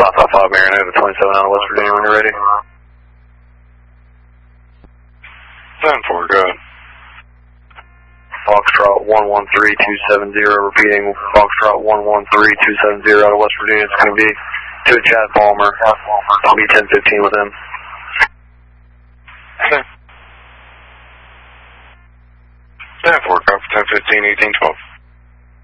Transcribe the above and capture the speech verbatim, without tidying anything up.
five five five Marinova, twenty-seven out of West Virginia when you're ready. ten four, go ahead. Foxtrot one one three two seven zero, repeating Foxtrot one one three two seven zero out of West Virginia. It's going to be to Chad Palmer. I'll be ten fifteen with him. Okay. ten four, copy ten fifteen, eighteen twelve.